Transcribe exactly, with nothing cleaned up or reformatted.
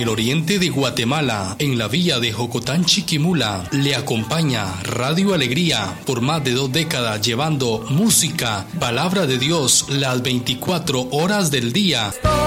el oriente de Guatemala, en la villa de Jocotán, Chiquimula, le acompaña Radio Alegría por más de dos décadas, llevando música, palabra de Dios, las veinticuatro horas del día.